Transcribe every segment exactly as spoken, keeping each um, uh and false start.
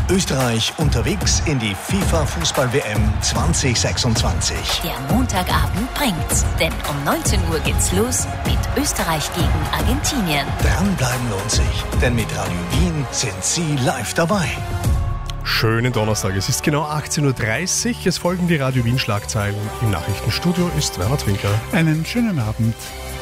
Österreich unterwegs in die FIFA-Fußball-W M zwanzig sechsundzwanzig. Der Montagabend bringt's, denn um neunzehn Uhr geht's los mit Österreich gegen Argentinien. Dranbleiben lohnt sich, denn mit Radio Wien sind Sie live dabei. Schönen Donnerstag, es ist genau achtzehn Uhr dreißig, es folgen die Radio Wien Schlagzeilen. Im Nachrichtenstudio ist Werner Trinker. Einen schönen Abend.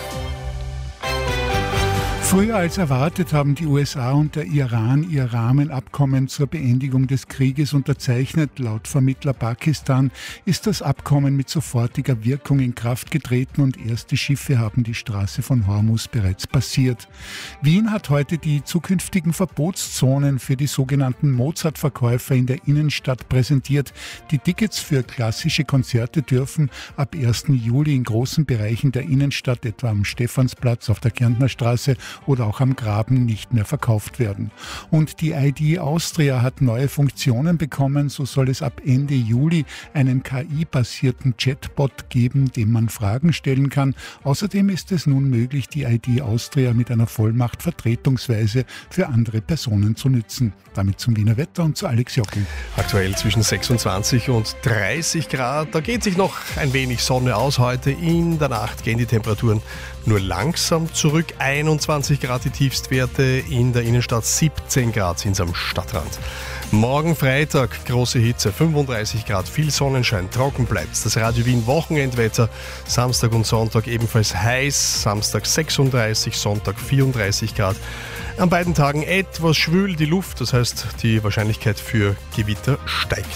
Früher als erwartet haben die U S A und der Iran ihr Rahmenabkommen zur Beendigung des Krieges unterzeichnet. Laut Vermittler Pakistan ist das Abkommen mit sofortiger Wirkung in Kraft getreten und erste Schiffe haben die Straße von Hormuz bereits passiert. Wien hat heute die zukünftigen Verbotszonen für die sogenannten Mozart-Verkäufer in der Innenstadt präsentiert. Die Tickets für klassische Konzerte dürfen ab ersten Juli in großen Bereichen der Innenstadt, etwa am Stephansplatz, auf der Kärntner Straße oder auch am Graben, nicht mehr verkauft werden. Und die I D Austria hat neue Funktionen bekommen. So soll es ab Ende Juli einen K I-basierten Chatbot geben, dem man Fragen stellen kann. Außerdem ist es nun möglich, die I D Austria mit einer Vollmacht vertretungsweise für andere Personen zu nützen. Damit zum Wiener Wetter und zu Alex Jockel. Aktuell zwischen sechsundzwanzig und dreißig Grad. Da geht sich noch ein wenig Sonne aus heute. In der Nacht gehen die Temperaturen nur langsam zurück. einundzwanzig Grad die Tiefstwerte, in der Innenstadt siebzehn Grad sind es am Stadtrand. Morgen Freitag, große Hitze, fünfunddreißig Grad, viel Sonnenschein, trocken bleibt. Das Radio Wien Wochenendwetter, Samstag und Sonntag ebenfalls heiß, Samstag sechsunddreißig, Sonntag vierunddreißig Grad. An beiden Tagen etwas schwül die Luft, das heißt, die Wahrscheinlichkeit für Gewitter steigt.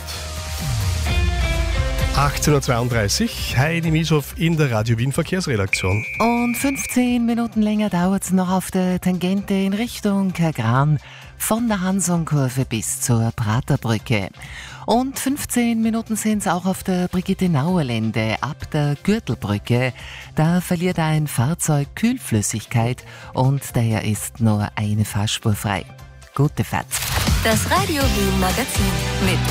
achtzehn Uhr zweiunddreißig, Heidi Mieshoff in der Radio Wien Verkehrsredaktion. Und fünfzehn Minuten länger dauert es noch auf der Tangente in Richtung Kagran von der Hansonkurve bis zur Praterbrücke. Und fünfzehn Minuten sind es auch auf der Brigitte-Nauer-Lände ab der Gürtelbrücke. Da verliert ein Fahrzeug Kühlflüssigkeit und daher ist nur eine Fahrspur frei. Gute Fahrt. Das Radio Wien Magazin mit